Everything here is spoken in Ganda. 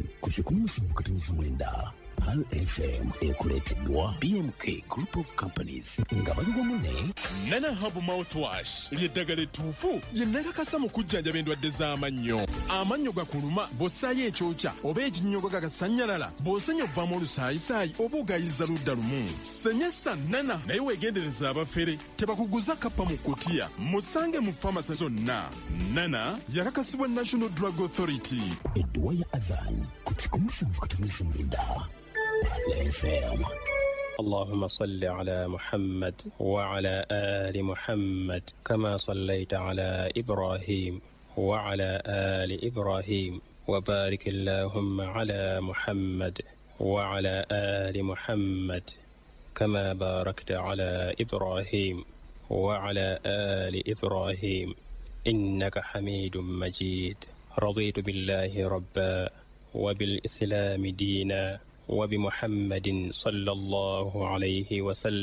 ku 17:9 Pal FM ekuleeteddwa BMK Group of Companies nga bali wamu ne Nana Hub Mouthwash ly'eddagala ettuufu lye nnakakasa mu kujjanjaba endwadde z'amannyo. Amannyo gakuluma bw'ossaayo ekyokya oba ekinnyogo gagasannyalala bw'osenya obbamu olusaayisaayi oba ogayiza ludda lumu. Senyesa Nana naye weegendereza abafere tebakuguza kappa mu kkutiya. Musange mu famasi zonna. Nana yakakasibwa National Drug Authority. edduwa ya Adhan ku 17:9 Pal FM. اللهم صل على محمد وعلى آل محمد كما صليت على إبراهيم وعلى آل إبراهيم وبارك اللهم على محمد وعلى آل محمد كما باركت على إبراهيم وعلى آل إبراهيم إنك حميد مجيد. رضيت بالله ربا وبالإسلام دينا وبمحمد صلى الله عليه وسلم